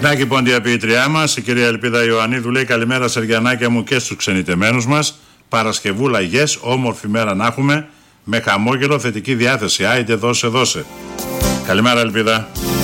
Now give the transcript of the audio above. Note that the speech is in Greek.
Να και πόντια ποιήτριά μας, η κυρία Ελπίδα Ιωαννίδου λέει: καλημέρα Σεργιανάκια μου και στους ξενιτεμένους μας. Παρασκευούλα yes, όμορφη μέρα να έχουμε. Με χαμόγελο, θετική διάθεση. Άιντε δώσε. Καλημέρα Ελπίδα.